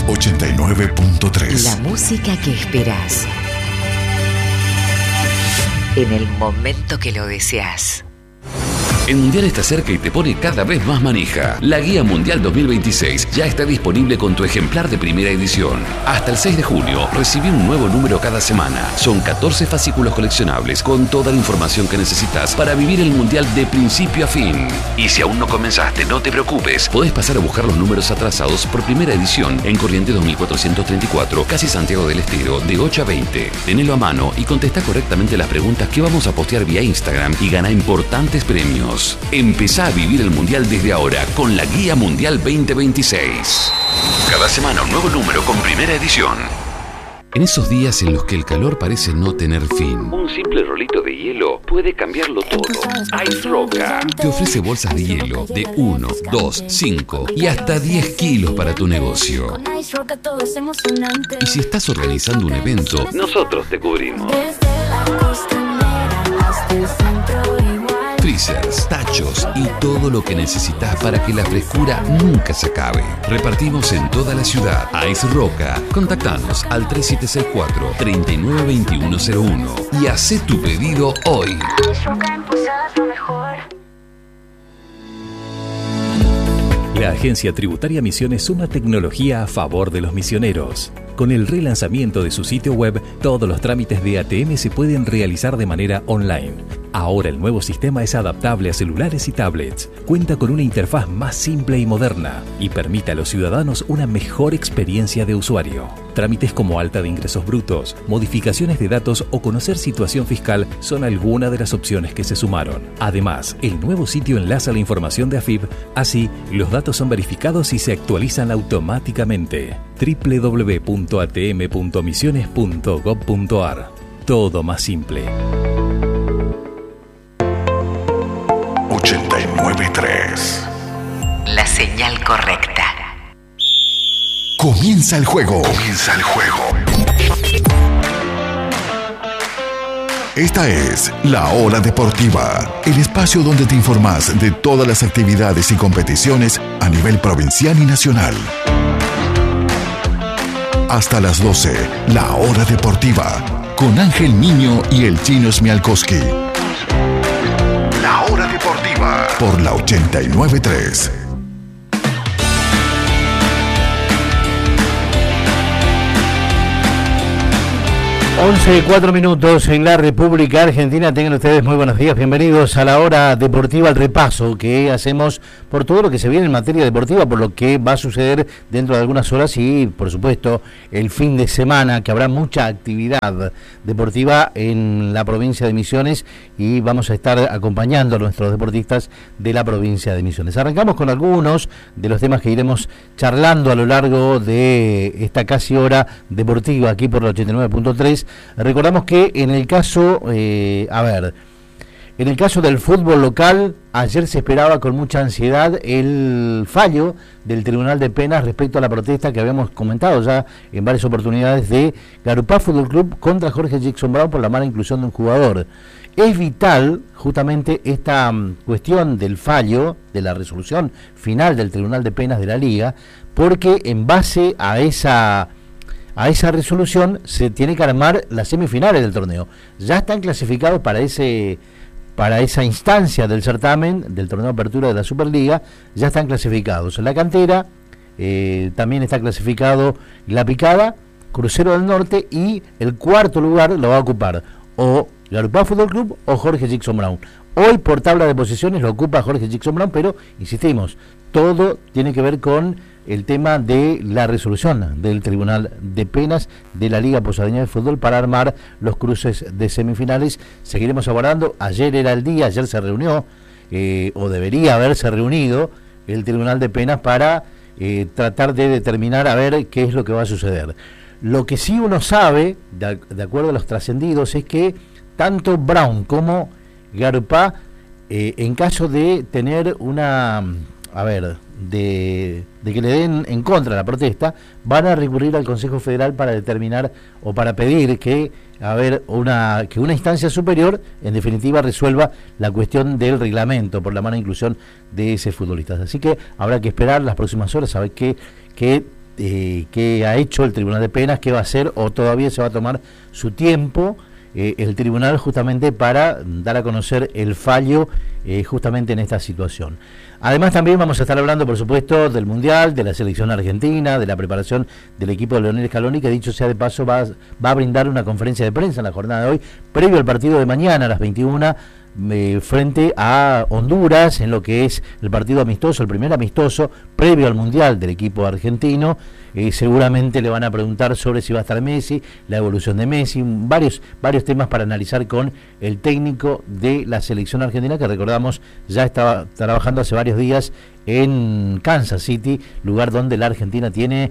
89.3. La música que esperás. En el momento que lo deseas. El Mundial está cerca y te pone cada vez más manija. La Guía Mundial 2026 ya está disponible con tu ejemplar de primera edición. Hasta el 6 de junio, recibí un nuevo número cada semana. Son 14 fascículos coleccionables con toda la información que necesitas para vivir el Mundial de principio a fin. Y si aún no comenzaste, no te preocupes. Podés pasar a buscar los números atrasados por primera edición en Corrientes 2434, casi Santiago del Estero, de 8 a 20. Tenelo a mano y contesta correctamente las preguntas que vamos a postear vía Instagram y gana importantes premios. Empezá a vivir el Mundial desde ahora con la Guía Mundial 2026. Cada semana un nuevo número con primera edición. En esos días en los que el calor parece no tener fin, un simple rolito de hielo puede cambiarlo todo. Ice Roca te ofrece bolsas de hielo de 1, 2, 5 y hasta 10 kilos para tu negocio. Y si estás organizando un evento, nosotros te cubrimos. Freezers, tachos y todo lo que necesitas para que la frescura nunca se acabe. Repartimos en toda la ciudad. Ice Roca. Contactanos al 3764-392101 y hacé tu pedido hoy. La Agencia Tributaria Misiones suma tecnología a favor de los misioneros. Con el relanzamiento de su sitio web, todos los trámites de ATM se pueden realizar de manera online. Ahora el nuevo sistema es adaptable a celulares y tablets, cuenta con una interfaz más simple y moderna y permite a los ciudadanos una mejor experiencia de usuario. Trámites como alta de ingresos brutos, modificaciones de datos o conocer situación fiscal son algunas de las opciones que se sumaron. Además, el nuevo sitio enlaza la información de AFIP, así los datos son verificados y se actualizan automáticamente. www.atm.misiones.gov.ar. Todo más simple. 89.3. La señal correcta. Comienza el juego. Comienza el juego. Esta es La Hora Deportiva, el espacio donde te informás de todas las actividades y competiciones a nivel provincial y nacional. Hasta las 12, La Hora Deportiva, con Ángel Niño y el Chino Smialkowski. La Hora Deportiva, por la 89.3. 11:04 en la República Argentina. Tengan ustedes muy buenos días, bienvenidos a la Hora Deportiva, al repaso que hacemos por todo lo que se viene en materia deportiva, por lo que va a suceder dentro de algunas horas y, por supuesto, el fin de semana, que habrá mucha actividad deportiva en la provincia de Misiones y vamos a estar acompañando a nuestros deportistas de la provincia de Misiones. Arrancamos con algunos de los temas que iremos charlando a lo largo de esta casi hora deportiva aquí por la 89.3. Recordamos que en el caso, en el caso del fútbol local, ayer se esperaba con mucha ansiedad el fallo del Tribunal de Penas respecto a la protesta que habíamos comentado ya en varias oportunidades de Garupá Fútbol Club contra Jorge Jackson Brown por la mala inclusión de un jugador. Es vital justamente esta cuestión del fallo, de la resolución final del Tribunal de Penas de la Liga, porque en base a esa resolución se tiene que armar las semifinales del torneo. Ya están clasificados para esa instancia del certamen del torneo de apertura de la Superliga, ya están clasificados. La Cantera, también está clasificado La Picada, Crucero del Norte, y el cuarto lugar lo va a ocupar o Garupá Fútbol Club o Jorge Jackson Brown. Hoy por tabla de posiciones lo ocupa Jorge Jackson Brown, pero insistimos, todo tiene que ver con el tema de la resolución del Tribunal de Penas de la Liga Posadeña de Fútbol para armar los cruces de semifinales. Seguiremos aguardando. Ayer era el día, ayer se reunió, o debería haberse reunido el Tribunal de Penas para tratar de determinar a ver qué es lo que va a suceder. Lo que sí uno sabe, de acuerdo a los trascendidos, es que tanto Brown como Garupá, en caso de tener de que le den en contra la protesta, van a recurrir al Consejo Federal para determinar o para pedir que una instancia superior en definitiva resuelva la cuestión del reglamento por la mala inclusión de ese futbolista. Así que habrá que esperar las próximas horas a ver qué qué ha hecho el Tribunal de Penas, qué va a hacer, o todavía se va a tomar su tiempo el tribunal justamente para dar a conocer el fallo justamente en esta situación. Además también vamos a estar hablando, por supuesto, del Mundial, de la selección argentina, de la preparación del equipo de Leonel Scaloni, que dicho sea de paso va a brindar una conferencia de prensa en la jornada de hoy, previo al partido de mañana a las 21, frente a Honduras, en lo que es el partido amistoso, el primer amistoso previo al Mundial del equipo argentino. Seguramente le van a preguntar sobre si va a estar Messi, la evolución de Messi, varios temas para analizar con el técnico de la selección argentina, que recordamos ya estaba trabajando hace varios días en Kansas City, lugar donde la Argentina tiene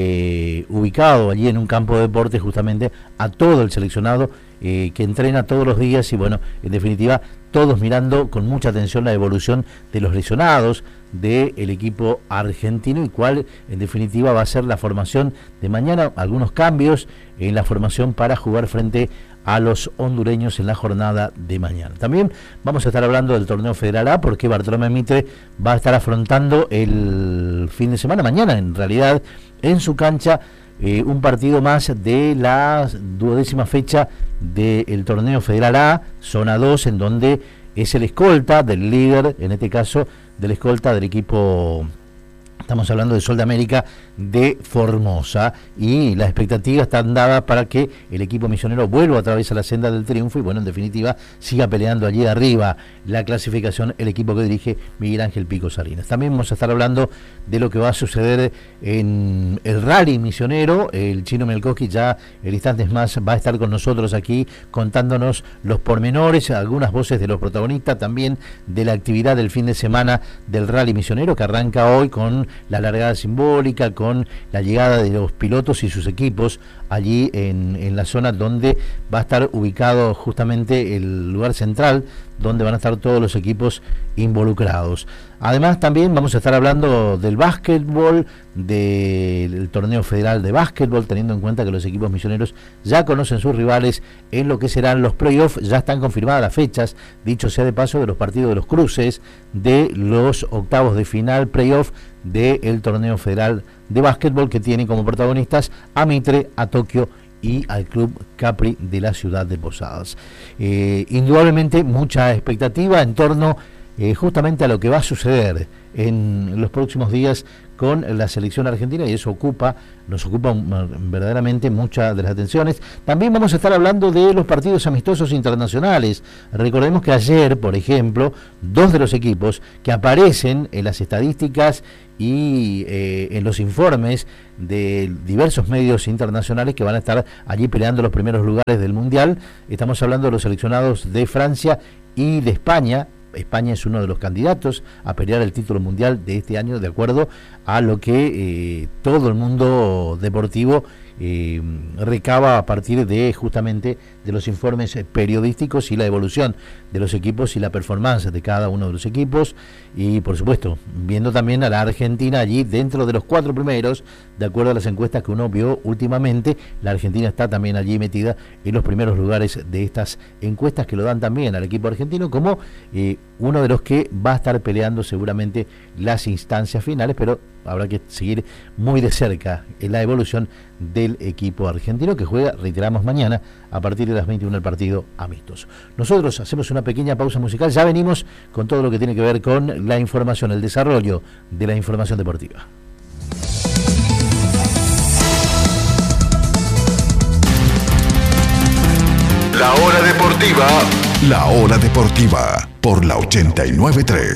ubicado allí en un campo de deporte justamente a todo el seleccionado que entrena todos los días, y bueno, en definitiva todos mirando con mucha atención la evolución de los lesionados del equipo argentino, y cuál en definitiva va a ser la formación de mañana, algunos cambios en la formación para jugar frente a los hondureños en la jornada de mañana. También vamos a estar hablando del torneo Federal A, porque Bartolomé Mitre va a estar afrontando el fin de semana, mañana en realidad, en su cancha, un partido más de la 12ª fecha del torneo Federal A, zona 2, en donde es el escolta del líder, en este caso del escolta del equipo, estamos hablando de Sol de América de Formosa, y las expectativas están dadas para que el equipo misionero vuelva a través de la senda del triunfo y bueno, en definitiva siga peleando allí arriba la clasificación el equipo que dirige Miguel Ángel Pico Salinas. También vamos a estar hablando de lo que va a suceder en el rally misionero. El Chino Mielkowski ya en instantes más va a estar con nosotros aquí contándonos los pormenores, algunas voces de los protagonistas también de la actividad del fin de semana del rally misionero, que arranca hoy con la largada simbólica, con la llegada de los pilotos y sus equipos allí en la zona donde va a estar ubicado justamente el lugar central, donde van a estar todos los equipos involucrados. Además también vamos a estar hablando del básquetbol, del torneo federal de básquetbol, teniendo en cuenta que los equipos misioneros ya conocen sus rivales en lo que serán los playoffs. Ya están confirmadas las fechas, dicho sea de paso, de los partidos de los cruces de los octavos de final playoff del torneo federal de básquetbol, que tiene como protagonistas a Mitre, a Tokio y al Club Capri de la ciudad de Posadas. Indudablemente mucha expectativa en torno justamente a lo que va a suceder en los próximos días con la selección argentina, y eso nos ocupa verdaderamente muchas de las atenciones. También vamos a estar hablando de los partidos amistosos internacionales. Recordemos que ayer, por ejemplo, 2 de los equipos que aparecen en las estadísticas y en los informes de diversos medios internacionales que van a estar allí peleando los primeros lugares del Mundial, estamos hablando de los seleccionados de Francia y de España. España es uno de los candidatos a pelear el título mundial de este año, de acuerdo a lo que todo el mundo deportivo recaba a partir de justamente de los informes periodísticos y la evolución de los equipos y la performance de cada uno de los equipos, y por supuesto viendo también a la Argentina allí dentro de los 4 primeros, de acuerdo a las encuestas que uno vio últimamente. La Argentina está también allí metida en los primeros lugares de estas encuestas, que lo dan también al equipo argentino como uno de los que va a estar peleando seguramente las instancias finales, pero habrá que seguir muy de cerca en la evolución del equipo argentino, que juega, reiteramos, mañana a partir de las 21 el partido amistoso. Nosotros hacemos una pequeña pausa musical, ya venimos con todo lo que tiene que ver con la información, el desarrollo de la información deportiva. La hora deportiva por la 89.3.